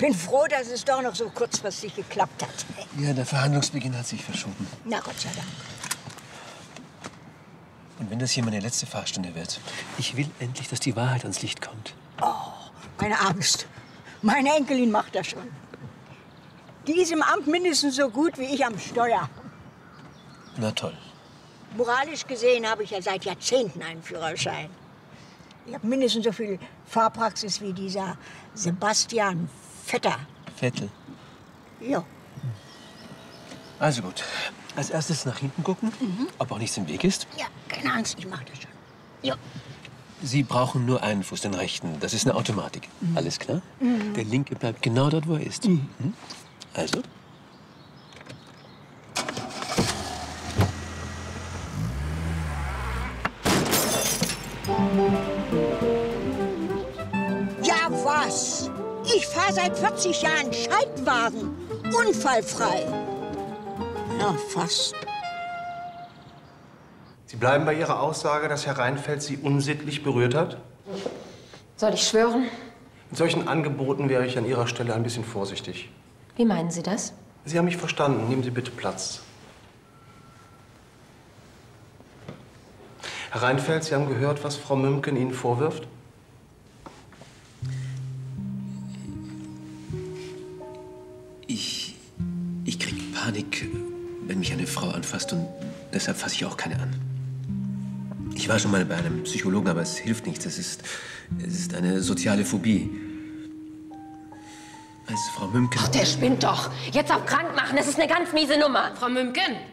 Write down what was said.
Bin froh, dass es doch noch so kurzfristig geklappt hat. Ja, der Verhandlungsbeginn hat sich verschoben. Na Gott sei Dank. Und wenn das hier meine letzte Fahrstunde wird? Ich will endlich, dass die Wahrheit ans Licht kommt. Oh, keine Angst. Meine Enkelin macht das schon. Die ist im Amt mindestens so gut wie ich am Steuer. Na toll. Moralisch gesehen habe ich ja seit Jahrzehnten einen Führerschein. Ich habe mindestens so viel Fahrpraxis wie dieser Sebastian Vetter. Vettel. Ja. Also gut. Als erstes nach hinten gucken, ob auch nichts im Weg ist. Ja, keine Angst, ich mache das schon. Ja. Sie brauchen nur einen Fuß, den rechten. Das ist eine Automatik. Alles klar? Der linke bleibt genau dort, wo er ist. Also? Ja, was? Ich fahre seit 40 Jahren Schaltwagen. Unfallfrei. Ja, fast. Sie bleiben bei Ihrer Aussage, dass Herr Reinfeldt Sie unsittlich berührt hat? Soll ich schwören? Mit solchen Angeboten wäre ich an Ihrer Stelle ein bisschen vorsichtig. Wie meinen Sie das? Sie haben mich verstanden. Nehmen Sie bitte Platz. Herr Reinfeldt, Sie haben gehört, was Frau Mümken Ihnen vorwirft? Ich krieg Panik, wenn mich eine Frau anfasst, und deshalb fasse ich auch keine an. Ich war schon mal bei einem Psychologen, aber es hilft nichts. Es ist eine soziale Phobie. Als Frau Mümken... Ach, der spinnt doch. Jetzt auch krank machen, das ist eine ganz miese Nummer. Frau Mümken,